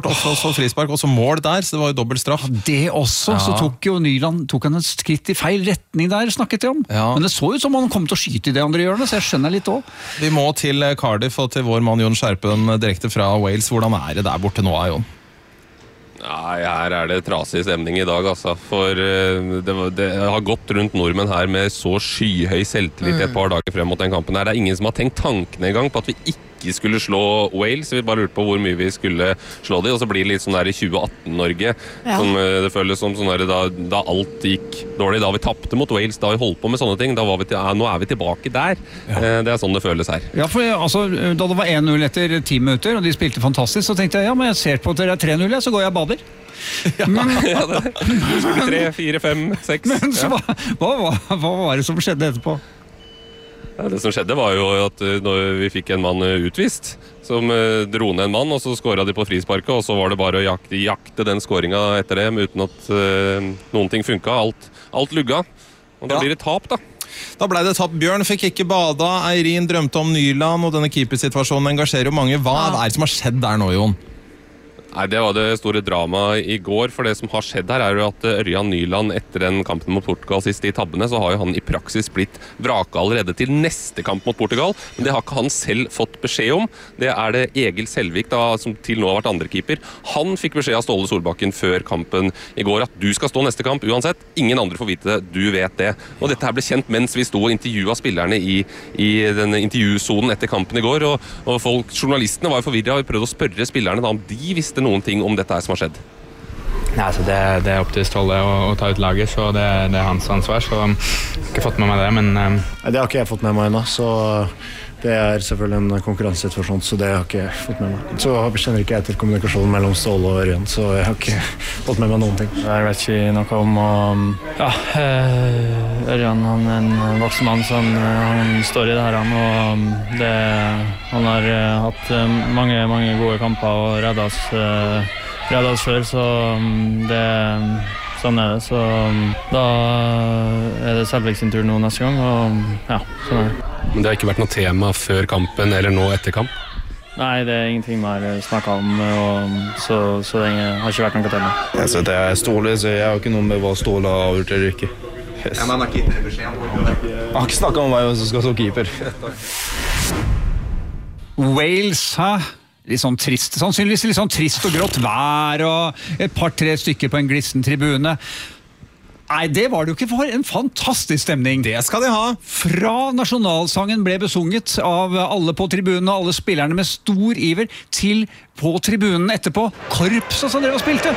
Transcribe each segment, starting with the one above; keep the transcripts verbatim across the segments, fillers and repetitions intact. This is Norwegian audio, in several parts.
rødt kort, og så frispark, og så mål der, så det var jo dobbelt straff. Det også, ja. Så tok jo Nyland tok han et skritt i feil retning der, snakket de om. Ja. Men det så ut som han kom til å skyte i det andre hjørnet, så jeg skjønner litt også. Vi må til Cardiff og til vår mann Jon Skjerpen direkte fra Wales. Hvordan er det der borte nå, Jon? Nei, her er det trasig stemning i dag, altså. For uh, det, det har gått rundt nordmenn her med så skyhøy selvtillit i et par dager frem mot den kampen her. Det er ingen som har tenkt tankene i gang på at vi ikke skulle slå Wales. Vi bare lurte på hvor mye vi skulle slå dem, og så blir det litt sånn der i tjue atten-Norge, ja. Som uh, det føles som sånn der da, da alt gikk dårlig, da vi tappte mot Wales, da vi holdt på med sånne ting, da var vi til, uh, nå er vi tilbake der. Ja. Uh, det er sånn det føles her. Ja, for altså, da det var én null etter ti minutter, og de spilte fantastisk, så tenkte jeg, ja, men jeg ser på at dere er tre null, så går jeg og bader. Ja, men, ja det tre, fire, fem, seks. Men så, ja. hva, hva, hva var det som skjedde etterpå? Ja, det som skjedde var jo at når vi fikk en mann utvist, som dro ned en mann, og så skåret de på frisparket, og så var det bare å jakte, jakte den skåringen etter dem, uten at uh, noen ting funket. Alt, alt lugga. Og da ja. Blir det tap, da. Da ble det tapp. Bjørn fikk ikke bada, Eirin drømte om Nyland, og denne keepersituasjonen engasjerer jo mange. Hva er det som har skjedd der nå, Jon? Nei, det var det store dramaet i går, for det som har skjedd her er jo at Ørjan Nyland etter den kampen mot Portugal sist i tabbene, så har jo han i praksis blitt vraka allerede til neste kamp mot Portugal, men det har ikke han selv fått beskjed om. Det er det Egil Selvik da, som til nå har vært andre keeper. Han fikk beskjed av Ståle Solbakken før kampen i går at du skal stå neste kamp uansett. Ingen andre får vite det, du vet det. Og dette her ble kjent mens vi sto og intervjuet spillerne i, i den intervjusonen etter kampen i går, og, og folk, journalistene var jo forvirret, og vi prøvde å spørre spillerne da om de visste noen ting om dette her som har skjedd. Nei, altså det, det er opp til Ståle å, å ta ut laget, så det, det er hans ansvar, så jeg har ikke fått med meg det, men... Um... Det har ikke jeg fått med meg ennå, så det er selvfølgelig en konkurransesituasjon, så det har ikke jeg fått med meg. Så kjenner ikke jeg til kommunikasjonen mellom Ståle og Ørjan, så jeg har ikke fått med meg noen ting. Jeg vet ikke noe om um, ja, Ørjan, han er en voksen mann som han står i det her, og det, han har uh, hatt mange, mange gode kamper og reddet oss, uh, reddet oss før, så um, det sånn er det, så um, da er det Selvik sin tur nå neste gang, og ja, sånn er det. Men det har ikke vært noe tema før kampen eller nå etter kamp? Nei, det er ingenting vi har snakket om, og, så, så det har ikke vært noe tema. Altså, det er Ståle, så jeg har ikke noe med hva Ståle har gjort eller ikke. Yes. Ja, men han har ikke gitt beskjed. Jeg har ikke snakket om meg som skal stå keeper. Wales, hæ? Litt sånn trist, sannsynligvis litt sånn trist og grått vær, og et par-tre stykker på en glissen tribune. Nei, det var det jo ikke, for en fantastisk stemning. Det skal de ha. Fra nasjonalsangen ble besunget av alle på tribunen, og alle spillerne med stor iver, til på tribunen etterpå, korpset som dere spilte.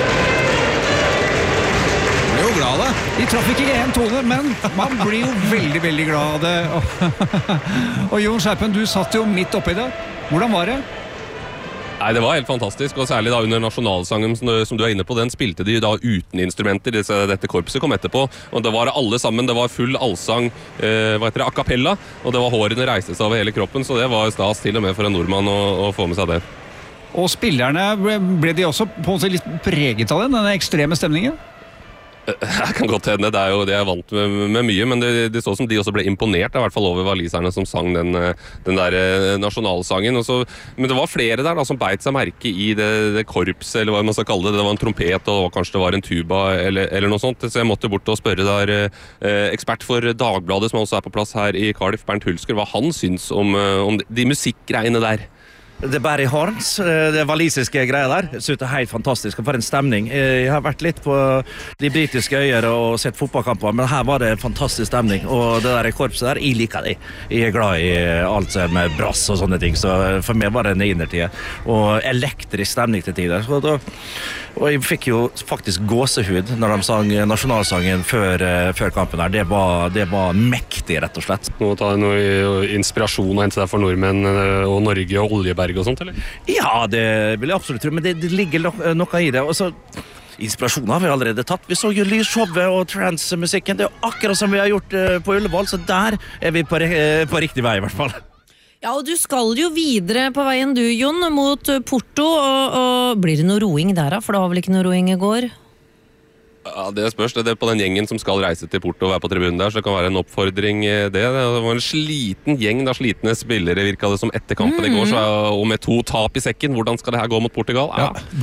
Jeg blir jo glad av det. De traff ikke en tone, men man blir jo veldig, veldig glad av det. Og Jon Skjerpen, du satt jo midt oppi det. Hvordan var det? Nei, det var helt fantastisk, og særlig da under nasjonalsangen som du er inne på, den spilte de da uten instrumenter, dette korpset kom etterpå, og det var alle sammen, det var full allsang, eh, hva heter det, a cappella, og det var hårene reiste seg over hele kroppen, så det var stas til og med for en nordmann å, å få med seg det. Og spillerne, ble de også på en måte litt preget av den, denne ekstreme stemningen? Jeg kan godt hende, det er jo det jeg er vant med, med mye, men det, det så som de også ble imponert, i hvert fall over waliserne som sang den, den der nasjonalsangen. Og så, men det var flere der da, som beit seg merke i det, det korpset, eller hva man skal kalle det. Det var en trompet, og det var, kanskje det var en tuba, eller, eller noe sånt. Så jeg måtte bort og spørre der eh, ekspert for Dagbladet, som også er på plass her i Cardiff, Bernt Hulsker, hva han syns om, om de, de musikkgreiene der. Det Barry Horns, det walisiske greier der. Jeg synes det er helt fantastisk. For en stemning. Jeg har vært litt på de britiske øyer og sett fotballkamper, men her var det en fantastisk stemning. Og det der korpset der, jeg liker det. Jeg er glad i alt med brass og sånne ting, så for meg var det en innertid. Og elektrisk stemning til tider. Og, da, og jeg fikk jo faktisk gåsehud når de sang nasjonalsangen før, før kampen her. Det var, det var mektig, rett og slett. Nå tar jeg noe inspirasjon å hente der for nordmenn og Norge og Oljeberg og sånt, eller? Ja, det vil jeg absolutt tro, men det, det ligger noe i det. Og så, inspirasjonen har vi allerede tatt. Vi så jo lysshowet og transmusikken. Det er jo akkurat som vi har gjort på Ullevål, så der er vi på, på riktig vei i hvert fall. Ja, og du skal jo videre på veien du, Jon, mot Porto, og, og blir det noe roing der da? For det var vel ikke noe roing i går? Ja, det spørs. Det er på den gjengen som skal reise til Porto og være på tribunen der, så det kan være en oppfordring det. Det var en sliten gjeng, da slitne spillere virket det som etter kampen mm. i går, så, og med to tap i sekken, hvordan skal det her gå mot Portugal? Ja.